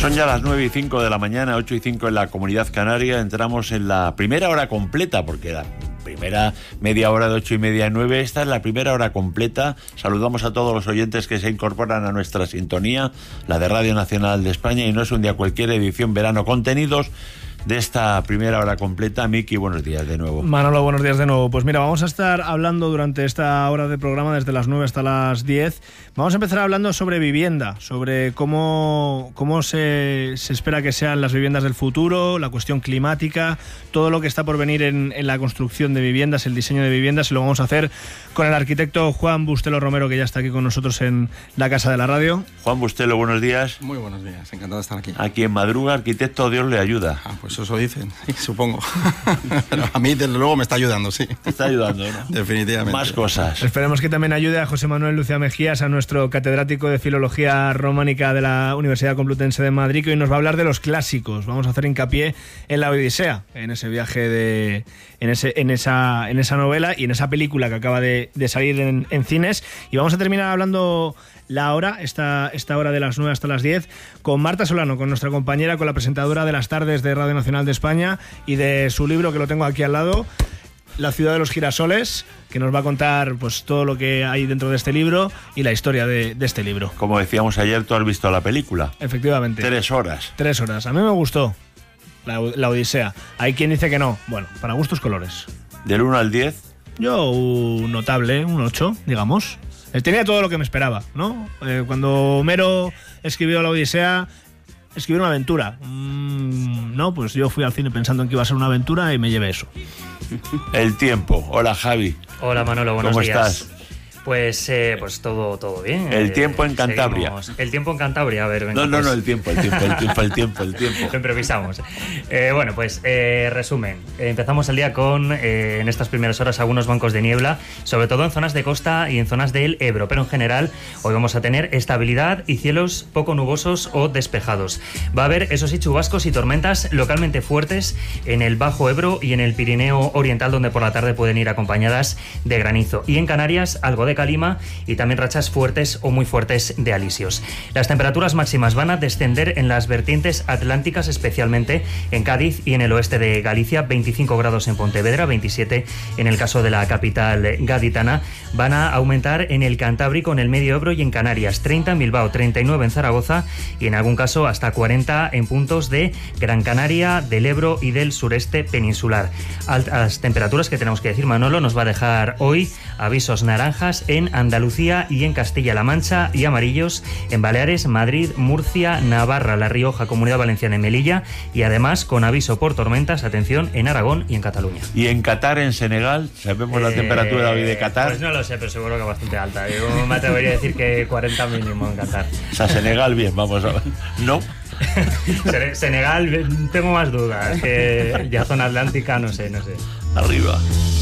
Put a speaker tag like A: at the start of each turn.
A: Son ya las 9:05 de la mañana, 8:05 en la Comunidad Canaria. Entramos en la primera hora completa, porque la primera media hora de 8:30 a 9, esta es la primera hora completa. Saludamos a todos los oyentes que se incorporan a nuestra sintonía, la de Radio Nacional de España, y no es un día cualquier, edición verano. Contenidos de esta primera hora completa. Miki, buenos días de nuevo.
B: Manolo, buenos días de nuevo. Pues mira, vamos a estar hablando durante esta hora de programa, desde las 9 hasta las 10. Vamos a empezar hablando sobre vivienda, sobre cómo se espera que sean las viviendas del futuro, la cuestión climática, todo lo que está por venir en la construcción de viviendas, el diseño de viviendas, y lo vamos a hacer con el arquitecto Juan Bustelo Romero, que ya está aquí con nosotros en la Casa de la Radio.
A: Juan Bustelo, buenos días.
C: Muy buenos días, encantado de estar aquí.
A: Aquí en Madruga, arquitecto, Dios le ayuda.
C: Pues eso dicen, supongo. Pero a mí, desde luego, me está ayudando, sí.
A: Te está ayudando, ¿no?
C: Definitivamente.
A: Más cosas.
B: Esperemos que también ayude a José Manuel Lucía Mejías, a nuestro catedrático de Filología Románica de la Universidad Complutense de Madrid, que hoy nos va a hablar de los clásicos. Vamos a hacer hincapié en la Odisea, en ese viaje en esa novela y en esa película que acaba de salir en cines. Y vamos a terminar hablando la hora, esta hora de las 9 hasta las 10, con Marta Solano, con nuestra compañera, con la presentadora de las tardes de Radio Nacional de España, y de su libro, que lo tengo aquí al lado, La ciudad de los girasoles, que nos va a contar pues todo lo que hay dentro de este libro y la historia de este libro.
A: Como decíamos ayer, tú has visto la película.
B: Efectivamente.
A: 3 horas.
B: 3 horas. A mí me gustó la Odisea. Hay quien dice que no. Bueno, para gustos colores.
A: Del 1 al 10.
B: Yo, un notable, un 8, digamos. Tenía todo lo que me esperaba, ¿no? Cuando Homero escribió la Odisea, escribió una aventura. No, pues yo fui al cine pensando en que iba a ser una aventura y me llevé eso.
A: El tiempo. Hola, Javi.
D: Hola, Manolo, buenos días.
A: ¿Cómo estás?
D: Pues todo bien.
A: El tiempo en Cantabria.
D: El tiempo en Cantabria, a ver, venga.
A: No, el tiempo.
D: Lo improvisamos. Bueno, pues resumen. Empezamos el día con, en estas primeras horas, algunos bancos de niebla, sobre todo en zonas de costa y en zonas del Ebro, pero en general hoy vamos a tener estabilidad y cielos poco nubosos o despejados. Va a haber, eso sí, chubascos y tormentas localmente fuertes en el Bajo Ebro y en el Pirineo Oriental, donde por la tarde pueden ir acompañadas de granizo. Y en Canarias, algo de calima y también rachas fuertes o muy fuertes de alisios. Las temperaturas máximas van a descender en las vertientes atlánticas, especialmente en Cádiz y en el oeste de Galicia, 25 grados en Pontevedra, 27 en el caso de la capital gaditana. Van a aumentar en el Cantábrico, en el Medio Ebro y en Canarias, 30 en Bilbao, 39 en Zaragoza y en algún caso hasta 40 en puntos de Gran Canaria, del Ebro y del sureste peninsular. Altas temperaturas que tenemos que decir, Manolo, nos va a dejar hoy avisos naranjas en Andalucía y en Castilla-La Mancha y amarillos en Baleares, Madrid, Murcia, Navarra, La Rioja, Comunidad Valenciana y Melilla, y además con aviso por tormentas, atención, en Aragón y en Cataluña.
A: ¿Y en Qatar, en Senegal? ¿Sabemos la temperatura hoy de Qatar?
D: Pues no lo sé, pero seguro que bastante alta. Yo me atrevería a decir que 40 mínimo en Qatar.
A: O sea, Senegal bien, vamos a ver. ¿No?
D: Senegal, tengo más dudas. Que ya zona atlántica, no sé.
A: Arriba.